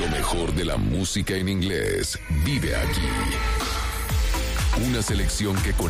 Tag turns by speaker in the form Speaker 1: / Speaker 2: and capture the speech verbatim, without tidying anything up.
Speaker 1: Lo mejor de la música en inglés vive aquí. Una selección que